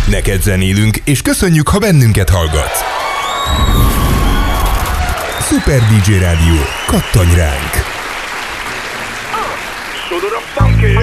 Neked zenélünk, és köszönjük, ha bennünket hallgatsz. Szuper DJ Rádió, kattanj ránk!